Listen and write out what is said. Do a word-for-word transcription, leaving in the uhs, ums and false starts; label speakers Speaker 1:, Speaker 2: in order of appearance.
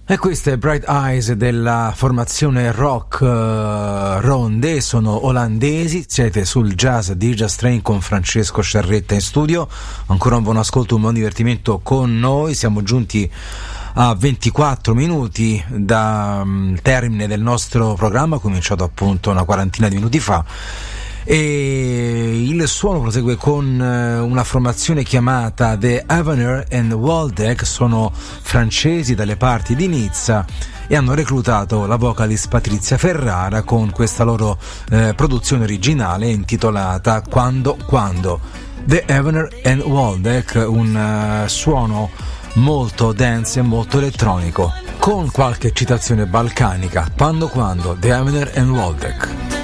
Speaker 1: E queste è Bright Eyes della formazione rock uh, Ronde, sono olandesi, siete sul Jazz di Jazz Train con Francesco Sciarretta in studio, ancora un buon ascolto, un buon divertimento con noi, siamo giunti a ventiquattro minuti da um, termine del nostro programma, cominciato appunto una quarantina di minuti fa. E il suono prosegue con una formazione chiamata The Avenir and Waldeck, sono francesi dalle parti di Nizza e hanno reclutato la vocalist Patrizia Ferrara con questa loro eh, produzione originale intitolata Quando Quando. The Avenir and Waldeck, un uh, suono molto dance e molto elettronico con qualche citazione balcanica. Quando Quando, The Avenir and Waldeck.